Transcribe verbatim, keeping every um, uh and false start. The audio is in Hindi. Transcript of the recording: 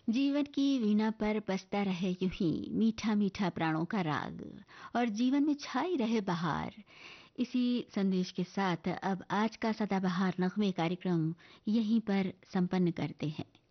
जीवन की वीणा पर बजता रहे यूं ही मीठा मीठा प्राणों का राग, और जीवन में छाई रहे बहार। इसी संदेश के साथ अब आज का सदाबहार नगमे कार्यक्रम यहीं पर संपन्न करते हैं।